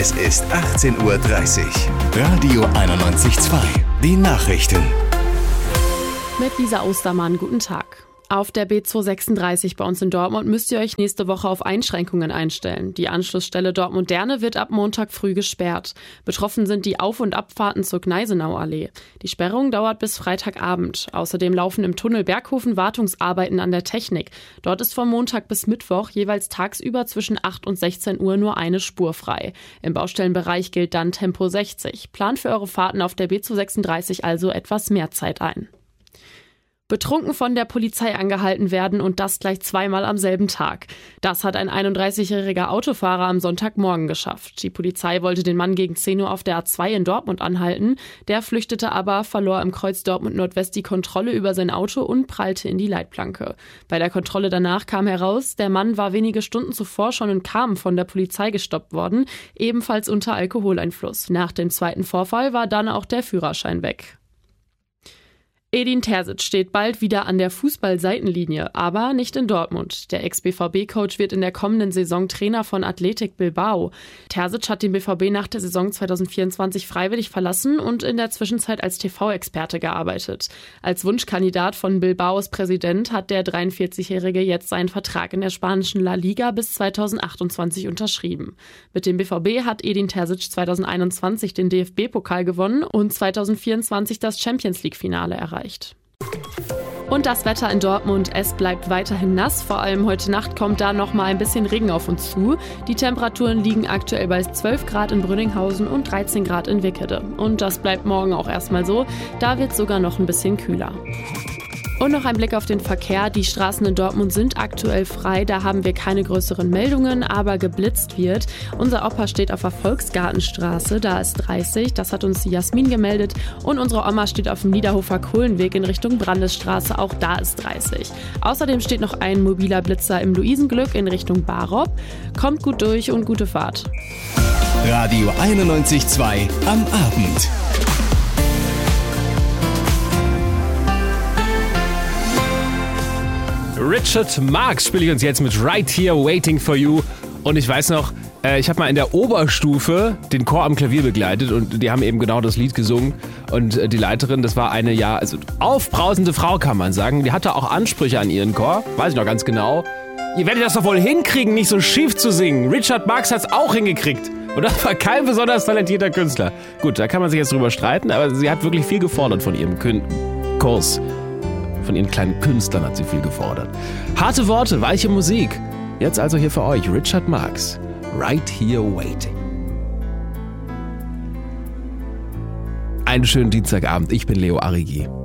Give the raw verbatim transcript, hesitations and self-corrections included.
Es ist achtzehn Uhr dreißig. Radio einundneunzig Komma zwei. Die Nachrichten. Mit Lisa Ostermann, guten Tag. Auf der B zweihundertsechsunddreißig bei uns in Dortmund müsst ihr euch nächste Woche auf Einschränkungen einstellen. Die Anschlussstelle Dortmund-Derne wird ab Montag früh gesperrt. Betroffen sind die Auf- und Abfahrten zur Gneisenauallee. Die Sperrung dauert bis Freitagabend. Außerdem laufen im Tunnel Berghofen Wartungsarbeiten an der Technik. Dort ist von Montag bis Mittwoch jeweils tagsüber zwischen acht und sechzehn Uhr nur eine Spur frei. Im Baustellenbereich gilt dann Tempo sechzig. Plant für eure Fahrten auf der B zweihundertsechsunddreißig also etwas mehr Zeit ein. Betrunken von der Polizei angehalten werden und das gleich zweimal am selben Tag. Das hat ein einunddreißigjähriger Autofahrer am Sonntagmorgen geschafft. Die Polizei wollte den Mann gegen zehn Uhr auf der A zwei in Dortmund anhalten. Der flüchtete aber, verlor im Kreuz Dortmund Nordwest die Kontrolle über sein Auto und prallte in die Leitplanke. Bei der Kontrolle danach kam heraus, der Mann war wenige Stunden zuvor schon in Kamen von der Polizei gestoppt worden, ebenfalls unter Alkoholeinfluss. Nach dem zweiten Vorfall war dann auch der Führerschein weg. Edin Terzic steht bald wieder an der Fußball-Seitenlinie, aber nicht in Dortmund. Der Ex-B V B-Coach wird in der kommenden Saison Trainer von Athletic Bilbao. Terzic hat den B V B nach der Saison zweitausendvierundzwanzig freiwillig verlassen und in der Zwischenzeit als T V-Experte gearbeitet. Als Wunschkandidat von Bilbaos Präsident hat der dreiundvierzigjährige jetzt seinen Vertrag in der spanischen La Liga bis zweitausendachtundzwanzig unterschrieben. Mit dem B V B hat Edin Terzic zweitausendeinundzwanzig den D F B-Pokal gewonnen und zweitausendvierundzwanzig das Champions-League-Finale erreicht. Und das Wetter in Dortmund, es bleibt weiterhin nass. Vor allem heute Nacht kommt da noch mal ein bisschen Regen auf uns zu. Die Temperaturen liegen aktuell bei zwölf Grad in Brünninghausen und dreizehn Grad in Wickede. Und das bleibt morgen auch erstmal so. Da wird es sogar noch ein bisschen kühler. Und noch ein Blick auf den Verkehr. Die Straßen in Dortmund sind aktuell frei. Da haben wir keine größeren Meldungen, aber geblitzt wird. Unser Opa steht auf der Volksgartenstraße. Da ist dreißig. Das hat uns die Jasmin gemeldet. Und unsere Oma steht auf dem Niederhofer Kohlenweg in Richtung Brandesstraße. Auch da ist dreißig. Außerdem steht noch ein mobiler Blitzer im Luisenglück in Richtung Barop. Kommt gut durch und gute Fahrt. Radio einundneunzig Komma zwei am Abend. Richard Marx spiele ich uns jetzt mit Right Here Waiting for You. Und ich weiß noch, äh, ich habe mal in der Oberstufe den Chor am Klavier begleitet und die haben eben genau das Lied gesungen. Und äh, die Leiterin, das war eine, ja, also aufbrausende Frau, kann man sagen. Die hatte auch Ansprüche an ihren Chor, weiß ich noch ganz genau. Ihr werdet das doch wohl hinkriegen, nicht so schief zu singen. Richard Marx hat es auch hingekriegt. Und das war kein besonders talentierter Künstler. Gut, da kann man sich jetzt drüber streiten, aber sie hat wirklich viel gefordert von ihrem Kün- Kurs. Von ihren kleinen Künstlern hat sie viel gefordert. Harte Worte, weiche Musik. Jetzt also hier für euch Richard Marx. Right Here Waiting. Einen schönen Dienstagabend. Ich bin Leo Arrigi.